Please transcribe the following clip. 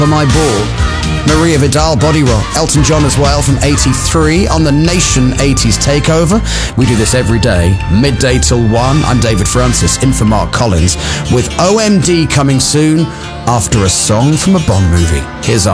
For My Ball. Maria Vidal, Body Roll. Elton John as well from 83 on the Nation 80s Takeover. We do this every day, midday till 1. I'm David Francis, in for Mark Collins, with OMD coming soon after a song from a Bond movie. Here's